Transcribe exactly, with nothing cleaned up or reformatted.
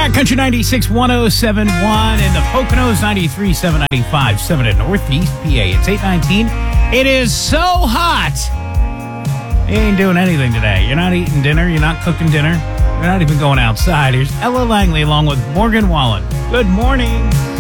Cat Country ninety-six point one oh seven point one in the Poconos, ninety-three point seven, ninety-five point seven in Northeast P A. It's eight nineteen. It is so hot. You ain't doing anything today. You're not eating dinner. You're not cooking dinner. You're not even going outside. Here's Ella Langley along with Morgan Wallen. Good morning.